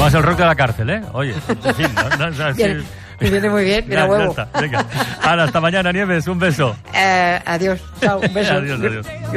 Más el rock de la cárcel, ¿eh? Oye, en fin, Bien, me viene muy bien, mira huevo. Venga. Hasta mañana, Nieves, un beso. Adiós, chao, un beso. Adiós.